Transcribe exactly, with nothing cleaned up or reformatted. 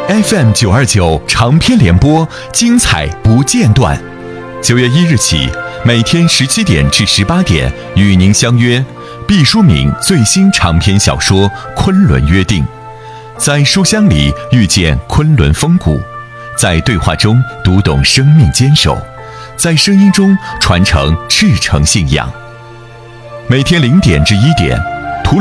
F M 九二九长篇联播，精彩不间断。九月一日起，每天十七点至十八点，与您相约毕淑敏最新长篇小说《昆仑约定》，在书香里遇见昆仑风骨，在对话中读懂生命坚守，在声音中传承赤诚信仰。每天零点至一点，